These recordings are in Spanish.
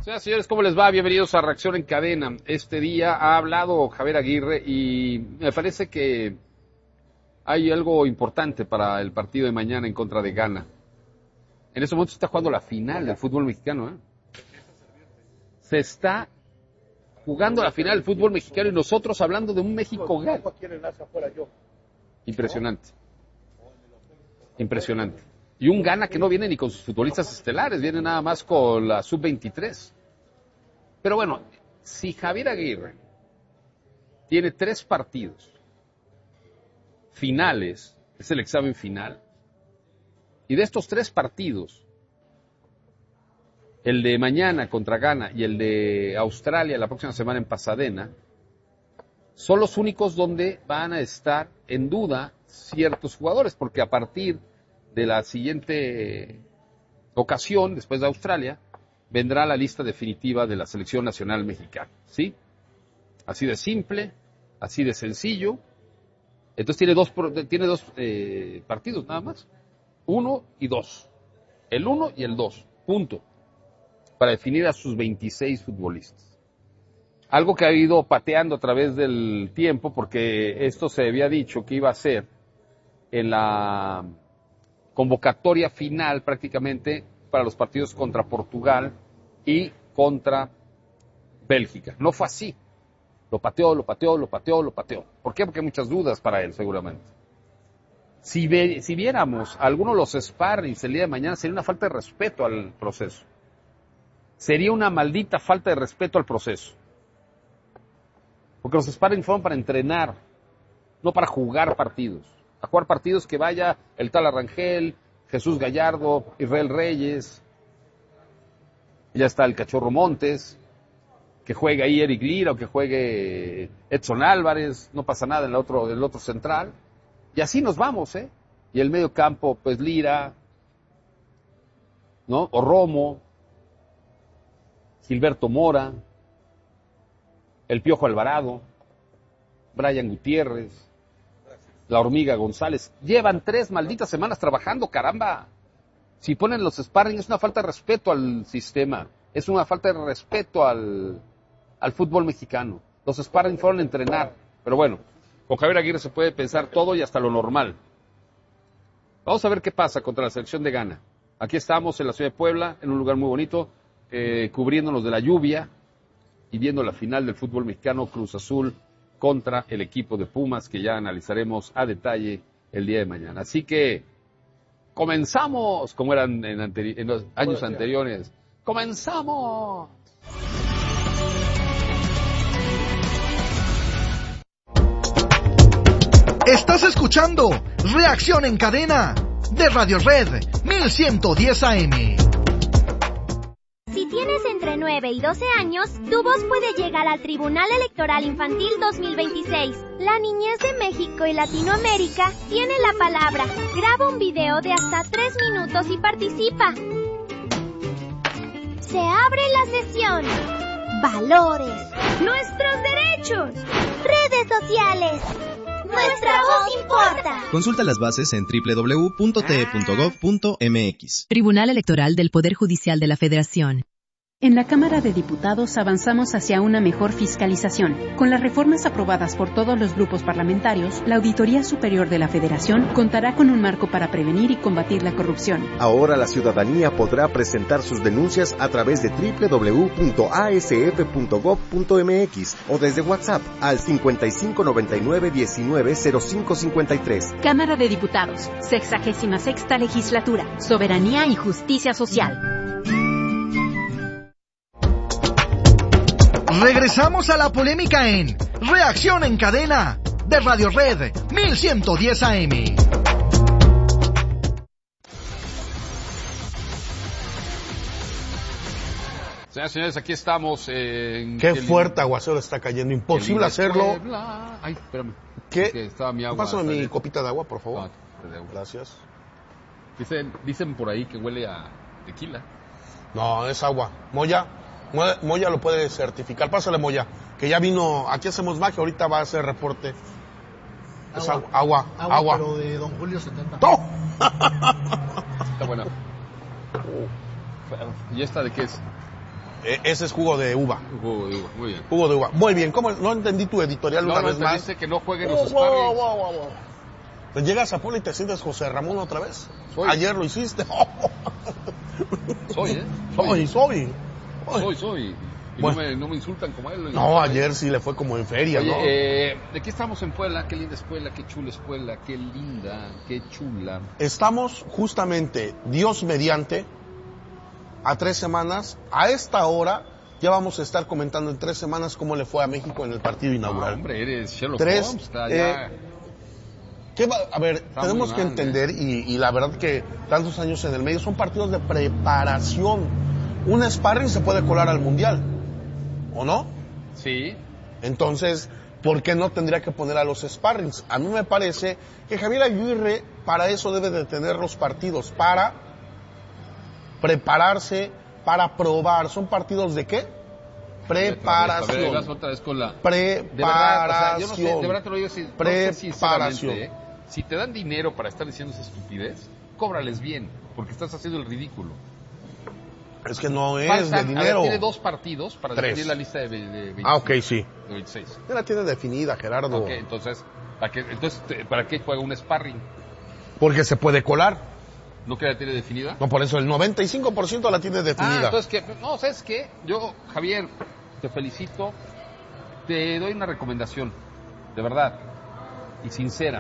Señores, ¿cómo les va? Bienvenidos a Reacción en Cadena. Este día ha hablado Javier Aguirre y me parece que hay algo importante para el partido de mañana en contra de Ghana. En este momento se está jugando la final del fútbol mexicano, ¿eh? Se está jugando la final del fútbol mexicano y nosotros hablando de un México-Ghana. Impresionante. Impresionante. Y un Ghana que no viene ni con sus futbolistas estelares, viene nada más con la sub-23. Pero bueno, si Javier Aguirre tiene 3 partidos finales, es el examen final, y de estos 3 partidos, el de mañana contra Ghana y el de Australia la próxima semana en Pasadena, son los únicos donde van a estar en duda ciertos jugadores, porque a partir de la siguiente ocasión, después de Australia, vendrá la lista definitiva de la selección nacional mexicana, ¿sí? Así de simple, así de sencillo. Entonces tiene dos partidos nada más, 1 y 2, el 1 y el 2, punto, para definir a sus 26 futbolistas. Algo que ha ido pateando a través del tiempo, porque esto se había dicho que iba a ser en la convocatoria final prácticamente para los partidos contra Portugal y contra Bélgica. No fue así. Lo pateó. ¿Por qué? Porque hay muchas dudas para él, seguramente. Si viéramos algunos de los sparrings el día de mañana, sería una falta de respeto al proceso. Sería una maldita falta de respeto al proceso. Porque los sparrings fueron para entrenar, no para jugar partidos. A jugar partidos que vaya el tal Arrangel, Jesús Gallardo, Israel Reyes, ya está el Cachorro Montes, que juegue ahí Eric Lira o que juegue Edson Álvarez, no pasa nada en el otro central. Y así nos vamos, ¿eh? Y el medio campo, pues Lira, ¿no? O Romo, Gilberto Mora, el Piojo Alvarado, Brian Gutiérrez, la Hormiga González. Llevan 3 malditas semanas trabajando, caramba. Si ponen los sparring es una falta de respeto al sistema, es una falta de respeto al fútbol mexicano. Los sparring fueron a entrenar, pero bueno, con Javier Aguirre se puede pensar todo y hasta lo normal. Vamos a ver qué pasa contra la selección de Ghana. Aquí estamos en la ciudad de Puebla, en un lugar muy bonito, cubriéndonos de la lluvia y viendo la final del fútbol mexicano, Cruz Azul contra el equipo de Pumas, que ya analizaremos a detalle el día de mañana. Así que comenzamos, como eran en los años anteriores. ¡Comenzamos! Estás escuchando Reacción en Cadena de Radio Red 1110 AM. Si tienes entre 9 y 12 años, tu voz puede llegar al Tribunal Electoral Infantil 2026. La niñez de México y Latinoamérica tiene la palabra. Graba un video de hasta 3 minutos y participa. Se abre la sesión. Valores. Nuestros derechos. Redes sociales. Nuestra voz importa. Consulta las bases en www.te.gov.mx. Tribunal Electoral del Poder Judicial de la Federación. En la Cámara de Diputados avanzamos hacia una mejor fiscalización. Con las reformas aprobadas por todos los grupos parlamentarios, la Auditoría Superior de la Federación contará con un marco para prevenir y combatir la corrupción. Ahora la ciudadanía podrá presentar sus denuncias a través de www.asf.gov.mx o desde WhatsApp al 5599-190553. Cámara de Diputados, 66ª Legislatura, Soberanía y Justicia Social. Regresamos a la polémica en Reacción en Cadena de Radio Red 1110 AM. Señoras y señores, aquí estamos en... Qué fuerte aguacero está cayendo, imposible hacerlo. Ay, espérame. ¿Qué? Estaba mi agua. Pásame mi copita de agua, por favor. De agua. Gracias. Dicen por ahí que huele a tequila. No, es agua. Moya lo puede certificar. Pásale, Moya, que ya vino. Aquí hacemos magia, ahorita va a hacer reporte. Es agua. Pero de Don Julio 70. ¡No! Está buena. ¿Y esta de qué es? Ese es jugo de uva. Jugo de uva, muy bien. Jugo de uva. Muy bien. ¿Cómo? No entendí tu editorial una vez más. Dice que no jueguen los sparrings. Pues llegas a Puebla y te sientes José Ramón otra vez. Soy. Ayer lo hiciste. Soy, ¿eh? Soy. Y bueno, no me insultan como él. No, ayer sí le fue como en feria, oye, ¿no? ¿de qué estamos en Puebla? Qué linda escuela, qué chula escuela, qué linda, qué chula. Estamos justamente, Dios mediante, a 3 semanas. A esta hora ya vamos a estar comentando en 3 semanas cómo le fue a México en el partido inaugural. No, hombre, eres Sherlock 3, Holmes. Está ya... A ver, tenemos que entender, y la verdad que tantos años en el medio, son partidos de preparación. Un sparring se puede colar al Mundial, ¿o no? Sí. Entonces, ¿por qué no tendría que poner a los sparrings? A mí me parece que Javier Aguirre para eso debe de tener los partidos, para prepararse, para probar. ¿Son partidos de qué? Preparación. A ver, vas otra vez con la... Preparación. De verdad te lo digo así, preparación. Si te dan dinero para estar diciendo esa estupidez, cóbrales bien, porque estás haciendo el ridículo. Es que no es de dinero. A ver, tiene 2 partidos para 3. definir la lista de 26. Ah, ok, sí. De 26. Ya la tiene definida, Gerardo. Ok, entonces, ¿para qué juega un sparring? Porque se puede colar. ¿No que la tiene definida? No, por eso el 95% la tiene definida. Entonces, no, ¿sabes qué? Yo, Javier, te felicito. Te doy una recomendación, de verdad, y sincera.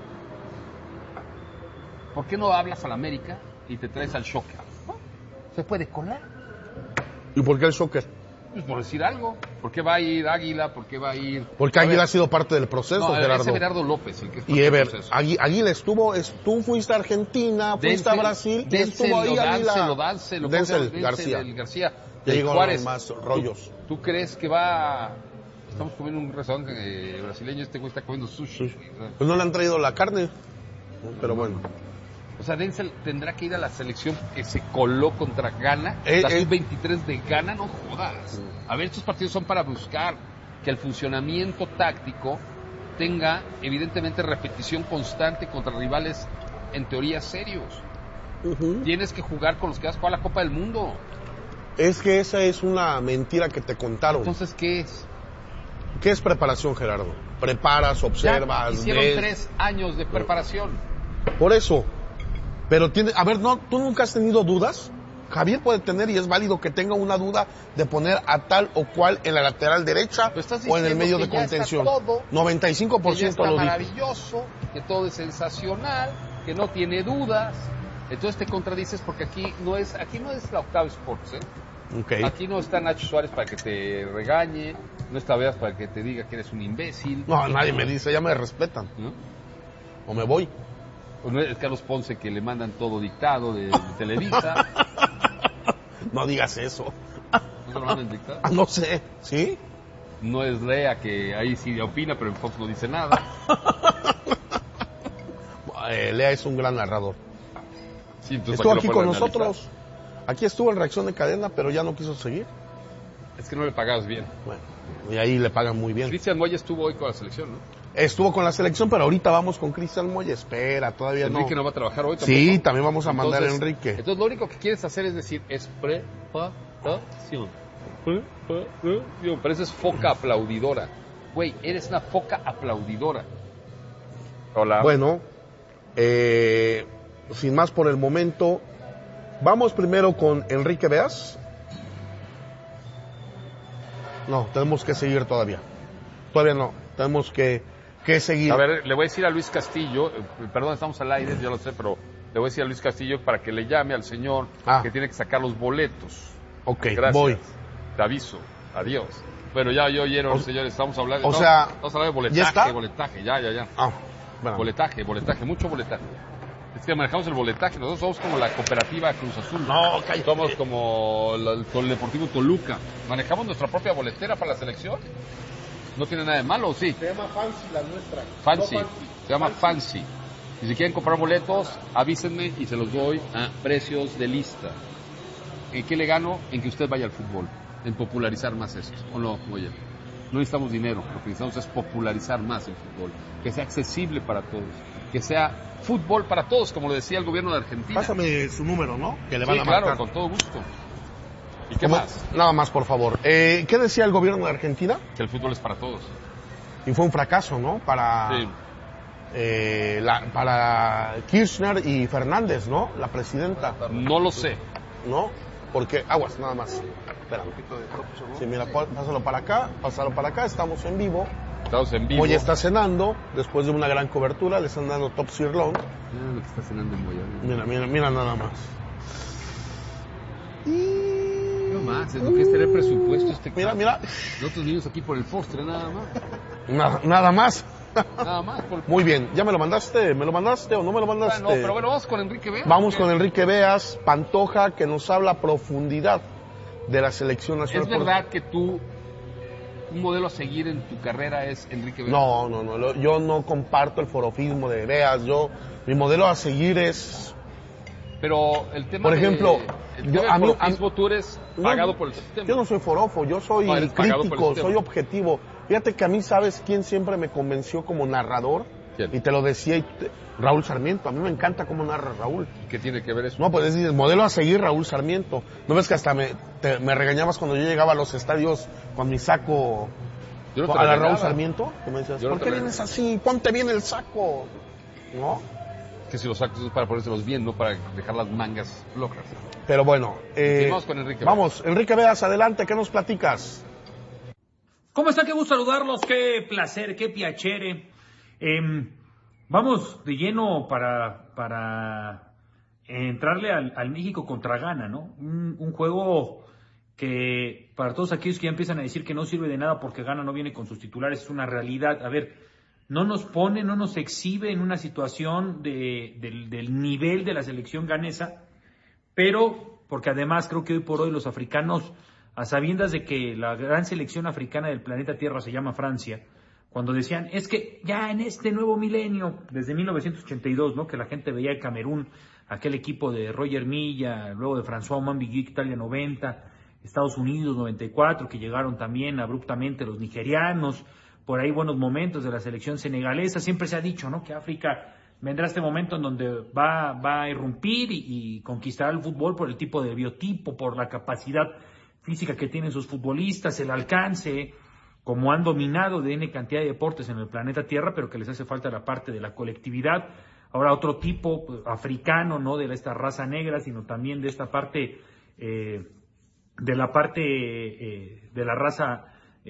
¿Por qué no hablas a la América y te traes al Shocker? ¿No? ¿Se puede colar? ¿Y por qué el Shocker? Pues por decir algo. ¿Por qué va a ir Águila? ¿Por qué va a ir...? Porque Águila ha sido parte del proceso, Gerardo. Es Gerardo López el que es parte y del proceso. Águila tú fuiste a Argentina, fuiste a Brasil, y estuvo ahí Águila. Denzel García. Ya llegó Juárez. Más rollos. ¿Tú crees que va...? Estamos comiendo en un restaurante brasileño, este güey está comiendo sushi. Pues no le han traído la carne, pero bueno. O sea, Denzel tendrá que ir a la selección que se coló contra Ghana, la sub-23 de Ghana, no jodas. A ver, estos partidos son para buscar que el funcionamiento táctico tenga, evidentemente, repetición constante contra rivales, en teoría, serios. Tienes que jugar con los que vas a jugar la Copa del Mundo. Es que esa es una mentira que te contaron. Entonces, ¿qué es? ¿Qué es preparación, Gerardo? Preparas, observas, hicieron 3 años de preparación. Por eso. Pero a ver, ¿tú nunca has tenido dudas? Javier puede tener, y es válido que tenga una duda de poner a tal o cual en la lateral derecha o en el medio de contención. 95% que ya está lo maravilloso, que todo es sensacional, que no tiene dudas. Entonces te contradices porque aquí no es la Octava Sports, ¿eh? Okay. Aquí no está Nacho Suárez para que te regañe, no está Veas para que te diga que eres un imbécil. No, nadie me dice, ya me respetan. ¿No? O me voy. O no es Carlos Ponce que le mandan todo dictado de Televisa. No digas eso. ¿No se lo mandan dictado? No sé, ¿sí? No es Lea que ahí sí opina, pero en Fox no dice nada. Lea es un gran narrador. Sí, entonces, estuvo aquí con nosotros. Aquí estuvo en Reacción de Cadena, pero ya no quiso seguir. Es que no le pagabas bien. Bueno, y ahí le pagan muy bien. Cristian Moya estuvo hoy con la selección, ¿no? Estuvo con la selección, pero ahorita vamos con Cristian Moya. Espera, todavía no. Enrique no va a trabajar hoy tampoco. Sí, también vamos a mandar a Enrique. Entonces lo único que quieres hacer es decir, es preparación. Pero eso es foca aplaudidora. Güey, eres una foca aplaudidora. Hola. Bueno, sin más por el momento, vamos primero con Enrique Beas. No, tenemos que seguir todavía. Todavía no, tenemos que seguir. A ver, le voy a decir a Luis Castillo, perdón, estamos al aire, ya lo sé, pero le voy a decir a Luis Castillo para que le llame al señor que tiene que sacar los boletos. Ok, gracias. Voy. Te aviso, adiós. Pero ya oyeron, señores, estamos hablando de boletaje, ¿ya está? boletaje, ya. Bueno. Boletaje, mucho boletaje. Es que manejamos el boletaje, nosotros somos como la cooperativa Cruz Azul. No, cállate. Somos como el Deportivo Toluca. Manejamos nuestra propia boletera para la selección. No tiene nada de malo, ¿sí? Se llama Fancy la nuestra. Fancy. Se llama Fancy. Y si quieren comprar boletos, avísenme y se los doy a precios de lista. ¿En qué le gano? En que usted vaya al fútbol. En popularizar más esto. ¿O no, oye? No necesitamos dinero. Lo que necesitamos es popularizar más el fútbol. Que sea accesible para todos. Que sea fútbol para todos, como lo decía el gobierno de Argentina. Pásame su número, ¿no? Que le van a claro, marcar. con todo gusto. ¿Y qué más? Nada más, por favor. ¿Qué decía el gobierno de Argentina? Que el fútbol es para todos. Y fue un fracaso, ¿no? Para Kirchner y Fernández, ¿no? La presidenta. No lo sé. ¿No? Porque, aguas, nada más. Espera. Sí, mira, pásalo para acá, estamos en vivo. Estamos en vivo. Moya está cenando, después de una gran cobertura, le están dando top sirloin. Mira lo que está cenando en Moya. Mira nada más. No más, es lo que es tener presupuesto Mira. Nosotros vivimos aquí por el postre, nada más. Nada más. Nada más. Muy bien, ¿ya me lo mandaste? ¿Me lo mandaste o no me lo mandaste? No, pero bueno, vamos con Enrique Beas. Vamos con Enrique Beas, Pantoja, que nos habla a profundidad de la selección nacional. ¿Es verdad que un modelo a seguir en tu carrera es Enrique Beas? No, yo no comparto el forofismo de Beas, mi modelo a seguir es... Pero el tema por ejemplo, tú eres pagado por el sistema. Yo no soy forofo, yo soy crítico, soy objetivo. Fíjate que a mí, ¿sabes quién siempre me convenció como narrador? ¿Quién? Y te lo decía Raúl Sarmiento. A mí me encanta cómo narra Raúl. ¿Qué tiene que ver eso? No, pues es decir, modelo a seguir Raúl Sarmiento. ¿No ves que hasta me regañabas cuando yo llegaba a los estadios con mi saco a la Raúl Sarmiento? Que me decías, ¿por qué vienes así? Ponte bien el saco. ¿No? Que si los sacos es para ponérselos bien, no para dejar las mangas flojas. Pero bueno, vamos con Enrique Beas. Vamos, Enrique Beas, adelante, ¿qué nos platicas? ¿Cómo está? Qué gusto saludarlos, qué placer, qué piacere. Vamos de lleno para entrarle al México contra Ghana, ¿no? Un juego que para todos aquellos que ya empiezan a decir que no sirve de nada porque Ghana no viene con sus titulares, es una realidad. A ver, no nos exhibe en una situación del nivel de la selección ganesa, pero porque además creo que hoy por hoy los africanos, a sabiendas de que la gran selección africana del planeta Tierra se llama Francia, cuando decían, es que ya en este nuevo milenio, desde 1982, ¿no? Que la gente veía el Camerún, aquel equipo de Roger Milla, luego de François Mambigui, Italia 90, Estados Unidos 94, que llegaron también abruptamente los nigerianos, por ahí buenos momentos de la selección senegalesa. Siempre se ha dicho, ¿no? Que África vendrá este momento en donde va a irrumpir y conquistará el fútbol por el tipo de biotipo, por la capacidad física que tienen sus futbolistas, el alcance, como han dominado de N cantidad de deportes en el planeta Tierra, pero que les hace falta la parte de la colectividad. Ahora otro tipo africano, no de esta raza negra, sino también de esta parte, de la raza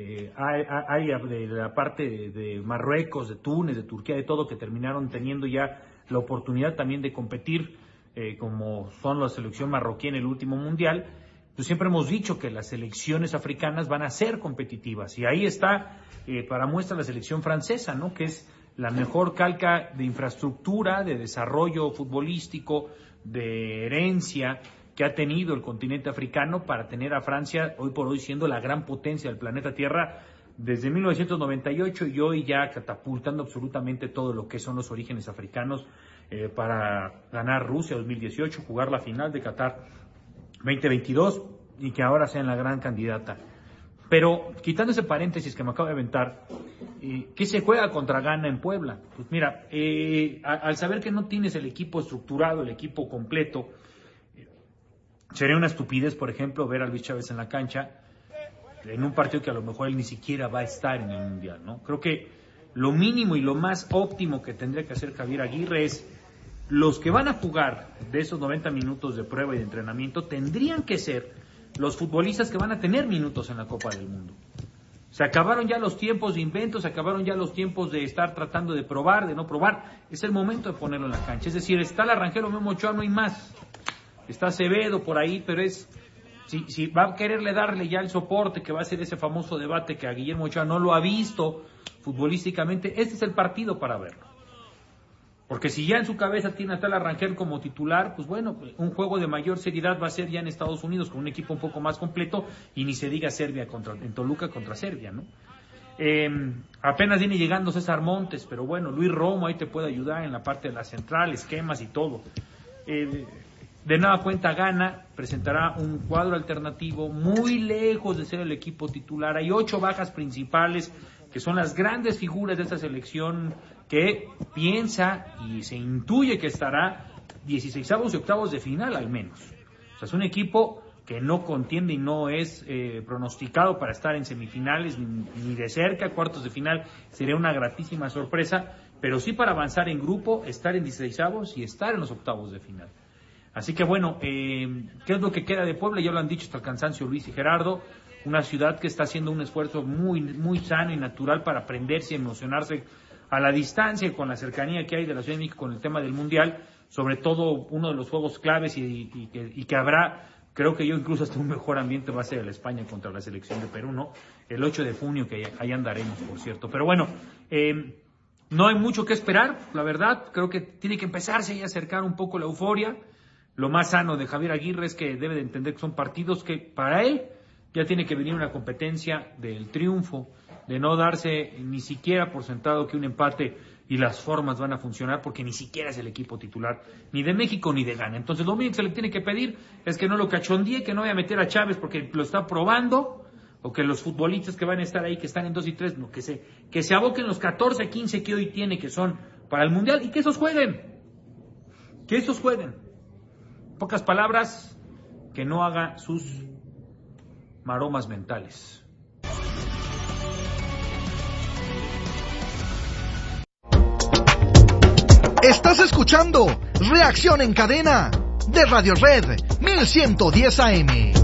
de la parte de Marruecos, de Túnez, de Turquía, de todo, que terminaron teniendo ya la oportunidad también de competir, como son la selección marroquí en el último mundial. Pues siempre hemos dicho que las selecciones africanas van a ser competitivas, y ahí está para muestra la selección francesa, ¿no? Que es la mejor calca de infraestructura, de desarrollo futbolístico, de herencia que ha tenido el continente africano para tener a Francia hoy por hoy siendo la gran potencia del planeta Tierra desde 1998 y hoy ya catapultando absolutamente todo lo que son los orígenes africanos para ganar Rusia 2018, jugar la final de Qatar 2022 y que ahora sean la gran candidata. Pero quitando ese paréntesis que me acabo de aventar, ¿qué se juega contra Ghana en Puebla? Pues mira, al saber que no tienes el equipo estructurado, el equipo completo, sería una estupidez, por ejemplo, ver a Luis Chávez en la cancha en un partido que a lo mejor él ni siquiera va a estar en el Mundial, ¿no? Creo que lo mínimo y lo más óptimo que tendría que hacer Javier Aguirre es los que van a jugar de esos 90 minutos de prueba y de entrenamiento tendrían que ser los futbolistas que van a tener minutos en la Copa del Mundo. Se acabaron ya los tiempos de inventos, se acabaron ya los tiempos de estar tratando de probar, de no probar. Es el momento de ponerlo en la cancha. Es decir, está el Arranjero Memo Ochoa, no hay más. Está Acevedo por ahí, pero si va a quererle darle ya el soporte, que va a ser ese famoso debate que a Guillermo Ochoa no lo ha visto futbolísticamente, este es el partido para verlo. Porque si ya en su cabeza tiene a tal Arrangel como titular, pues bueno, un juego de mayor seriedad va a ser ya en Estados Unidos, con un equipo un poco más completo, y ni se diga Serbia en Toluca contra Serbia, ¿no? Apenas viene llegando César Montes, pero bueno, Luis Romo ahí te puede ayudar en la parte de la central, esquemas y todo. De nada cuenta Ghana, presentará un cuadro alternativo muy lejos de ser el equipo titular. Hay 8 bajas principales, que son las grandes figuras de esta selección, que piensa y se intuye que estará 16avos y octavos de final al menos. O sea, es un equipo que no contiende y no es pronosticado para estar en semifinales ni de cerca, cuartos de final sería una gratísima sorpresa, pero sí para avanzar en grupo, estar en 16avos y estar en los octavos de final. Así que bueno, ¿qué es lo que queda de Puebla? Ya lo han dicho hasta el cansancio Luis y Gerardo, una ciudad que está haciendo un esfuerzo muy, muy sano y natural para aprenderse y emocionarse a la distancia y con la cercanía que hay de la Ciudad de México con el tema del Mundial, sobre todo uno de los juegos claves y que habrá, creo que yo incluso hasta un mejor ambiente va a ser el España contra la selección de Perú, ¿no? El 8 de junio, que ahí andaremos, por cierto. Pero bueno, no hay mucho que esperar, la verdad, creo que tiene que empezarse y acercar un poco la euforia. Lo más sano de Javier Aguirre es que debe de entender que son partidos que para él ya tiene que venir una competencia del triunfo, de no darse ni siquiera por sentado que un empate y las formas van a funcionar, porque ni siquiera es el equipo titular ni de México ni de Ghana. Entonces lo único que se le tiene que pedir es que no lo cachondee, que no vaya a meter a Chávez porque lo está probando, o que los futbolistas que van a estar ahí, que están en 2 y 3, no, que se aboquen los 14, 15 que hoy tiene, que son para el Mundial, y que esos jueguen. Pocas palabras, que no haga sus maromas mentales. Estás escuchando Reacción en Cadena de Radio Red 1110 AM.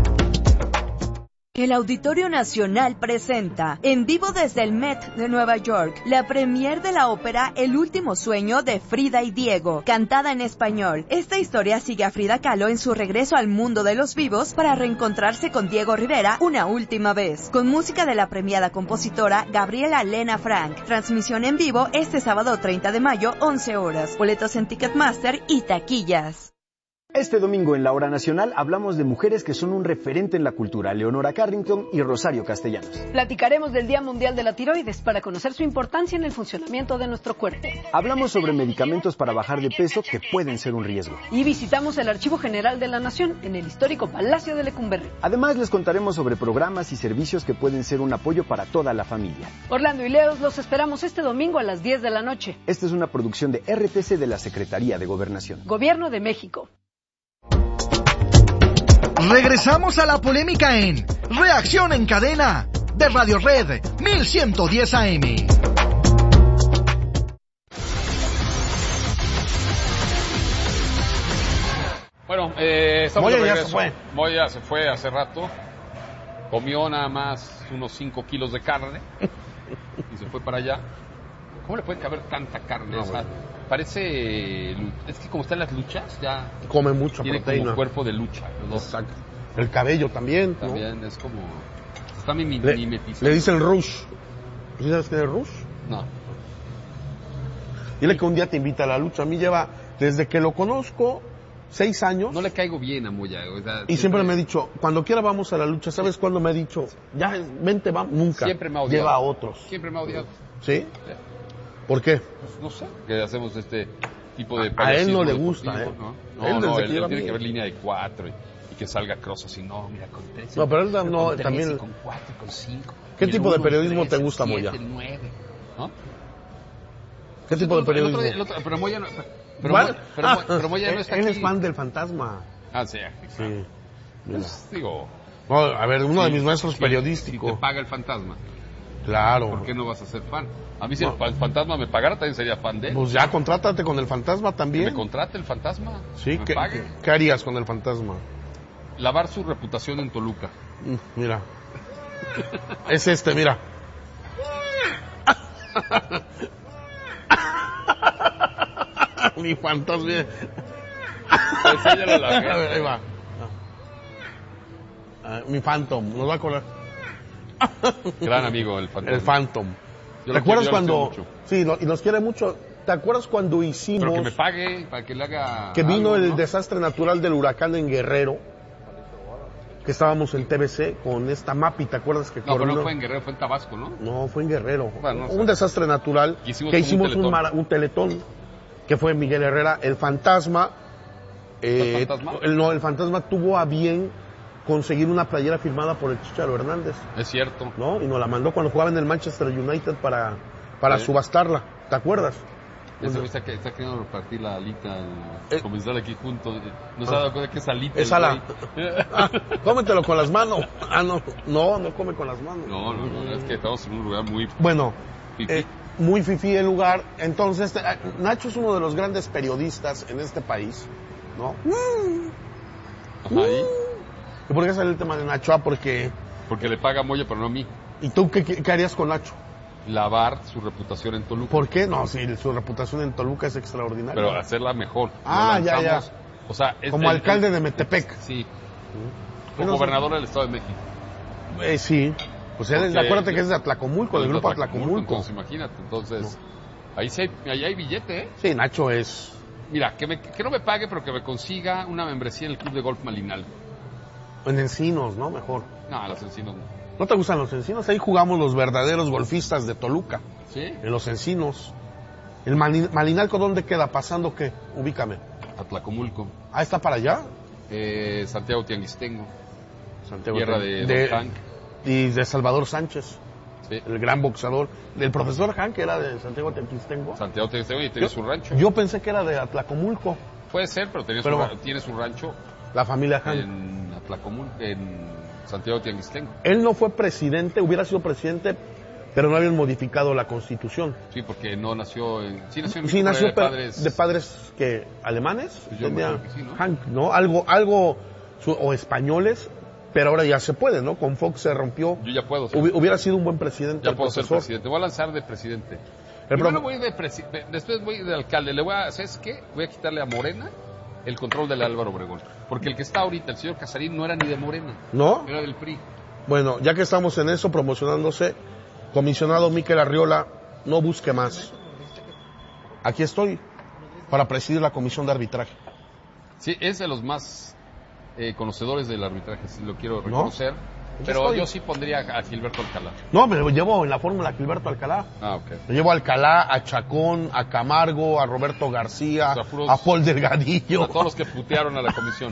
El Auditorio Nacional presenta, en vivo desde el Met de Nueva York, la premier de la ópera El último sueño de Frida y Diego, cantada en español. Esta historia sigue a Frida Kahlo en su regreso al mundo de los vivos para reencontrarse con Diego Rivera una última vez, con música de la premiada compositora Gabriela Lena Frank. Transmisión en vivo este sábado 30 de mayo, 11 horas. Boletos en Ticketmaster y taquillas. Este domingo en la Hora Nacional hablamos de mujeres que son un referente en la cultura, Leonora Carrington y Rosario Castellanos. Platicaremos del Día Mundial de la Tiroides para conocer su importancia en el funcionamiento de nuestro cuerpo. Hablamos sobre medicamentos para bajar de peso que pueden ser un riesgo. Y visitamos el Archivo General de la Nación en el histórico Palacio de Lecumberri. Además les contaremos sobre programas y servicios que pueden ser un apoyo para toda la familia. Orlando y Leos los esperamos este domingo a las 10 de la noche. Esta es una producción de RTC de la Secretaría de Gobernación. Gobierno de México. Regresamos a la polémica en Reacción en Cadena de Radio Red 1110 AM. Bueno, estamos Moya de regreso. ya se fue. Moya se fue hace rato. Comió nada más unos 5 kilos de carne y se fue para allá. ¿Cómo le puede caber tanta carne? No, o sea, parece... Es que como están las luchas, ya... Come mucha tiene proteína. Como cuerpo de lucha. ¿No? Exacto. El cabello también, ¿no? También es como... Está mimetizado. Le dicen Rush. ¿Sí sabes qué es Rush? No. Dile que un día te invita a la lucha. A mí lleva, desde que lo conozco, 6 años. No le caigo bien a Moya. O sea, y siempre me ha dicho, cuando quiera vamos a la lucha. ¿Sabes cuándo me ha dicho? Ya, vente, vamos. Nunca. Siempre me ha odiado. Lleva a otros. Siempre me ha odiado. ¿Sí? ¿Por qué? Pues no sé. Que hacemos este tipo de... A él no le gusta, Él tiene que ver línea de 4 y que salga Cross así. No, mira, con 3. No, pero él no, con 3, también... con 4, con 5. ¿Qué tipo de periodismo te gusta, Moya? 9, ¿no? ¿Qué tipo de periodismo? Pero Moya no... Pero Moya no está aquí. Él es fan del Fantasma. Ah, sí. Sí. Pues, digo... No, a ver, uno de mis maestros periodísticos. Si te paga el Fantasma. Claro. ¿Por qué no vas a ser fan? A mí si el Fantasma me pagara también sería fan de él. Pues ya, contrátate con el Fantasma también. ¿Me contrate el Fantasma? Sí, ¿qué harías con el Fantasma? Lavar su reputación en Toluca. Mira. Es mira. Mi Fantasma. Pues ella lo largué. A ver, ahí va. Mi Phantom, nos va a acordar. Gran amigo, el Phantom. El Phantom. ¿Te acuerdas cuando...? Sí, y nos quiere mucho. ¿Te acuerdas cuando hicimos... Pero que me pague, para que le haga... Que vino algo, el ¿no? desastre natural del huracán en Guerrero. Que estábamos en TBC con esta MAPI, ¿te acuerdas que... No, pero no fue en Guerrero, fue en Tabasco, ¿no? No, fue en Guerrero. Bueno, no sé. Un desastre natural. Que hicimos un teletón. Que fue Miguel Herrera. El Fantasma... ¿El Fantasma? El Fantasma tuvo a bien conseguir una playera firmada por el Chicharo Hernández. Es cierto. ¿No? Y nos la mandó cuando jugaba en el Manchester United para subastarla. ¿Te acuerdas? Ese güey está queriendo repartir la alita al comenzar aquí juntos. No se ha dado cuenta que es alita. Es ala. Cómetelo con las manos. No come con las manos. No, es que estamos en un lugar muy... Bueno, fifí. Muy fifí el lugar. Entonces, Nacho es uno de los grandes periodistas en este país, ¿no? Ajá, ¿Y por qué sale el tema de Nacho? Porque le paga Moya, pero no a mí. ¿Y tú qué harías con Nacho? Lavar su reputación en Toluca. ¿Por qué? No, sí, su reputación en Toluca es extraordinaria. Pero hacerla mejor. Ya. O sea, como alcalde de Metepec. Sí. Como gobernador del Estado de México. Sí. Pues acuérdate que es de Atlacomulco, del grupo Atlacomulco. Entonces, imagínate, ahí hay billete, ¿eh? Sí, Nacho es... Mira, que no me pague, pero que me consiga una membresía en el Club de Golf Malinal. En Encinos, ¿no? Mejor. No, los Encinos no. ¿No te gustan los Encinos? Ahí jugamos los verdaderos golfistas de Toluca. ¿Sí? En los Encinos. ¿El Malinalco dónde queda? ¿Pasando qué? Ubícame. Atlacomulco. ¿Ah, está para allá? Santiago Tianguistengo. Santiago Tierra de Hank. Y de Salvador Sánchez. Sí. El gran boxeador. El profesor Hank era de Santiago Tianguistengo. Santiago Tianguistengo y tenía su rancho. Yo pensé que era de Atlacomulco. Puede ser, pero tiene su rancho. La familia Hank. En Atlacomulco, en Santiago Tianguistengo. Él no fue presidente, hubiera sido presidente, pero no habían modificado la Constitución. Sí, porque no nació en... Sí, nació de padres que alemanes. Pues yo tenía que sí, ¿no? Hank, ¿no? Algo o españoles, pero ahora ya se puede, ¿no? Con Fox se rompió. Yo ya puedo. Hubiera sido un buen presidente. Ya puedo ser presidente. Voy a lanzar de presidente. Primero voy después voy de alcalde. ¿Sabes qué? Voy a quitarle a Morena el control del Álvaro Obregón. Porque el que está ahorita, el señor Casarín, no era ni de Morena. ¿No? Era del PRI. Bueno, ya que estamos en eso, promocionándose, comisionado Miquel Arriola, no busque más. Aquí estoy para presidir la comisión de arbitraje. Sí, es de los más conocedores del arbitraje, si lo quiero reconocer. ¿No? Pero yo sí pondría a Gilberto Alcalá. No, me lo llevo en la fórmula a Gilberto Alcalá. Ok. Me llevo a Alcalá, a Chacón, a Camargo, a Roberto García, a Paul Delgadillo. A todos los que putearon a la comisión.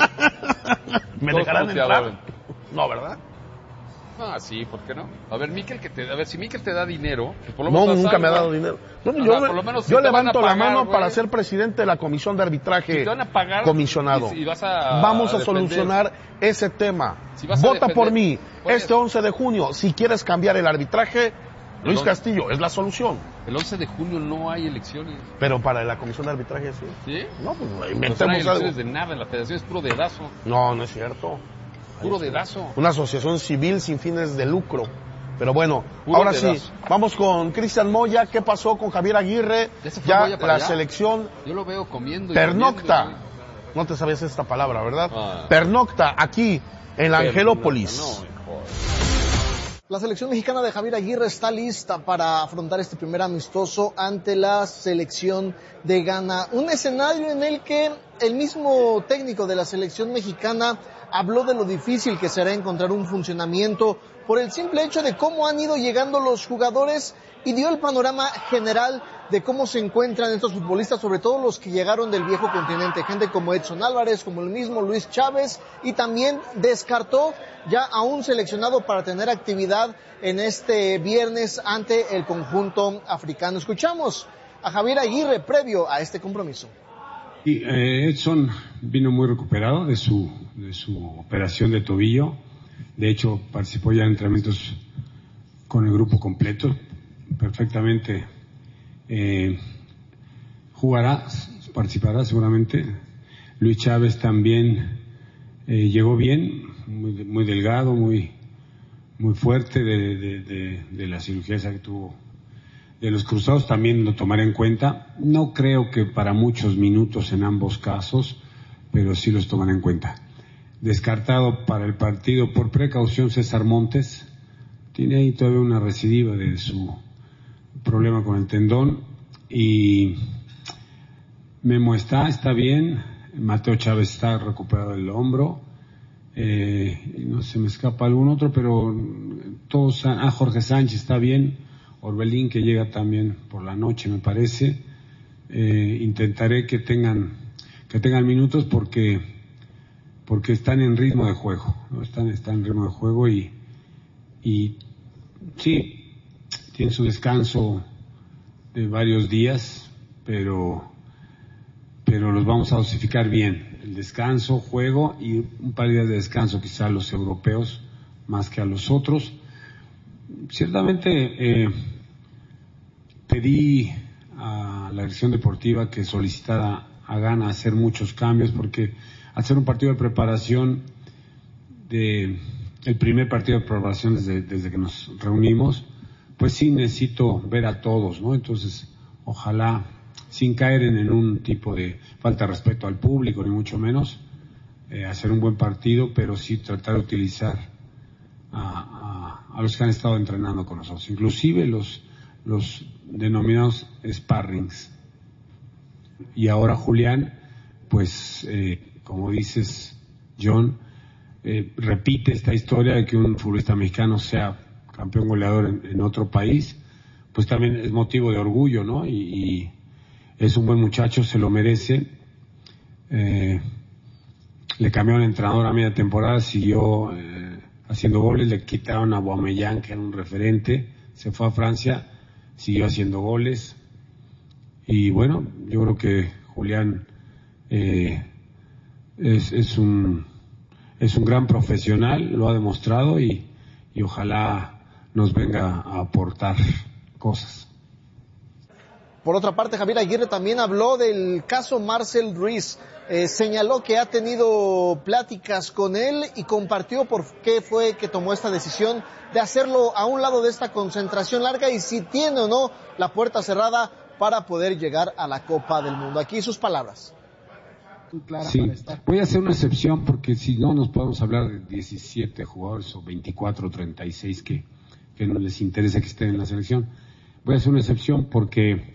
¿Me dejarán entrar? No, ¿verdad? Sí, ¿por qué no? A ver, si Miquel te da dinero... Pues por lo menos nunca me ha dado dinero. Yo levanto la mano para ser presidente de la comisión de arbitraje, si te van a pagar, comisionado. Vamos a solucionar ese tema. Vota por mí este 11 de junio. Si quieres cambiar el arbitraje, Luis Castillo, es la solución. El 11 de junio no hay elecciones. Pero para la comisión de arbitraje sí. ¿Sí? No, pues inventemos no hay elecciones de nada, la federación es puro dedazo. No es cierto. Puro dedazo. Una asociación civil sin fines de lucro. Pero bueno, ahora sí, vamos con Cristian Moya. ¿Qué pasó con Javier Aguirre? Ya la selección... Yo lo veo comiendo. Pernocta. No te sabías esta palabra, ¿verdad? Pernocta, aquí, en la Angelópolis. La selección mexicana de Javier Aguirre está lista para afrontar este primer amistoso ante la selección de Ghana. Un escenario en el que el mismo técnico de la selección mexicana habló de lo difícil que será encontrar un funcionamiento por el simple hecho de cómo han ido llegando los jugadores y dio el panorama general de cómo se encuentran estos futbolistas, sobre todo los que llegaron del viejo continente, gente como Edson Álvarez, como el mismo Luis Chávez, y también descartó ya a un seleccionado para tener actividad en este viernes ante el conjunto africano. Escuchamos a Javier Aguirre previo a este compromiso. Y Edson vino muy recuperado de su operación de tobillo. De hecho, participó ya en entrenamientos con el grupo completo, perfectamente. Participará seguramente. Luis Chávez también llegó bien, muy delgado, muy fuerte de la cirugía esa que tuvo de los cruzados, también lo tomaré en cuenta. No creo que para muchos minutos en ambos casos, pero sí los tomaré en cuenta. Descartado para el partido por precaución César Montes, tiene ahí todavía una recidiva de su problema con el tendón, y Memo está bien, Mateo Chávez está recuperado del hombro, no se me escapa algún otro, pero todos, Jorge Sánchez está bien, Orbelín que llega también por la noche me parece. Intentaré que tengan minutos porque están en ritmo de juego, ¿no? Están en ritmo de juego y sí, tienen su descanso de varios días, pero los vamos a dosificar bien. El descanso, juego y un par de días de descanso quizá a los europeos más que a los otros. Ciertamente pedí a la dirección deportiva que solicitara a Ghana hacer muchos cambios, porque hacer un partido de preparación, el primer partido de preparación desde que nos reunimos, pues sí necesito ver a todos, ¿no? Entonces, ojalá, sin caer en un tipo de falta de respeto al público, ni mucho menos, hacer un buen partido, pero sí tratar de utilizar a los que han estado entrenando con nosotros, inclusive los denominados sparrings. Y ahora Julián, pues, como dices, John, repite esta historia de que un futbolista mexicano sea campeón goleador en otro país, pues también es motivo de orgullo, ¿no? Y es un buen muchacho, se lo merece. Le cambiaron el entrenador a media temporada, siguió haciendo goles, le quitaron a Aubameyang, que era un referente, se fue a Francia, siguió haciendo goles. Y bueno, yo creo que Julián es un gran profesional, lo ha demostrado y ojalá nos venga a aportar cosas. Por otra parte, Javier Aguirre también habló del caso Marcel Ruiz. Señaló que ha tenido pláticas con él y compartió por qué fue que tomó esta decisión de hacerlo a un lado de esta concentración larga y si tiene o no la puerta cerrada para poder llegar a la Copa del Mundo. Aquí sus palabras. Sí, voy a hacer una excepción porque si no nos podemos hablar de 17 jugadores o 24 o 36 que no les interesa que estén en la selección. Voy a hacer una excepción porque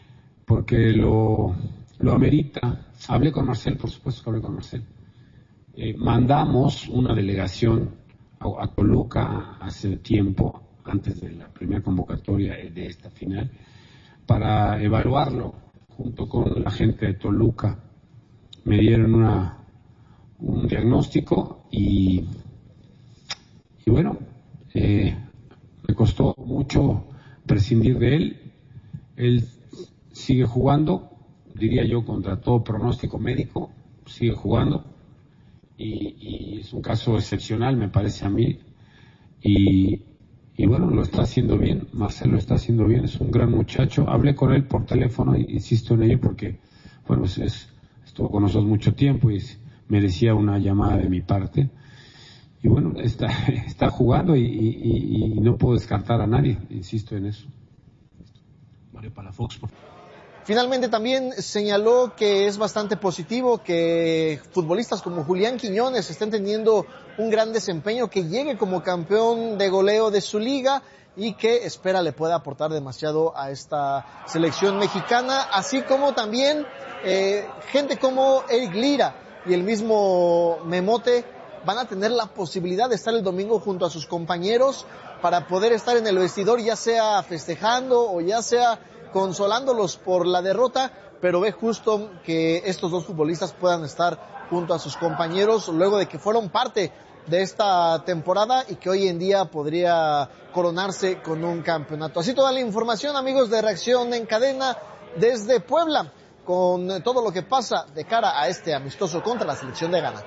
lo amerita. Hablé con Marcel, por supuesto que hablé con Marcel. Mandamos una delegación a Toluca hace tiempo, antes de la primera convocatoria de esta final, para evaluarlo junto con la gente de Toluca. Me dieron un diagnóstico y bueno, me costó mucho prescindir de él. Él sigue jugando, diría yo, contra todo pronóstico médico, sigue jugando y es un caso excepcional, me parece a mí, y bueno, lo está haciendo bien. Marcelo lo está haciendo bien, es un gran muchacho. Hablé con él por teléfono, insisto en ello porque, bueno, estuvo con nosotros mucho tiempo y merecía una llamada de mi parte. Y bueno, está jugando y no puedo descartar a nadie, insisto en eso. Mario Palafox, por favor. Finalmente también señaló que es bastante positivo que futbolistas como Julián Quiñones estén teniendo un gran desempeño, que llegue como campeón de goleo de su liga y que espera le pueda aportar demasiado a esta selección mexicana, así como también gente como Eric Lira y el mismo Memote van a tener la posibilidad de estar el domingo junto a sus compañeros para poder estar en el vestidor, ya sea festejando o ya sea consolándolos por la derrota, pero ve justo que estos dos futbolistas puedan estar junto a sus compañeros luego de que fueron parte de esta temporada y que hoy en día podría coronarse con un campeonato. Así toda la información, amigos de Reacción en Cadena desde Puebla, con todo lo que pasa de cara a este amistoso contra la selección de Ghana.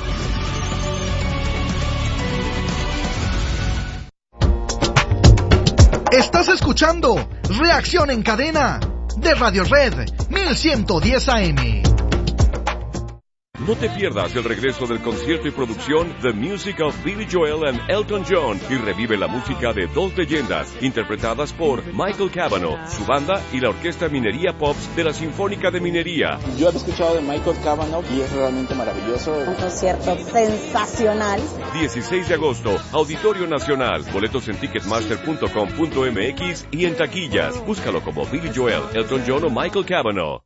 Estás escuchando Reacción en Cadena de Radio Red 1110 AM. No te pierdas el regreso del concierto y producción The Music of Billy Joel and Elton John y revive la música de dos leyendas interpretadas por Michael Cavanaugh, su banda y la Orquesta Minería Pops de la Sinfónica de Minería. Yo he escuchado de Michael Cavanaugh y es realmente maravilloso. Un concierto sensacional. 16 de agosto, Auditorio Nacional. Boletos en ticketmaster.com.mx y en taquillas. Búscalo como Billy Joel, Elton John o Michael Cavanaugh.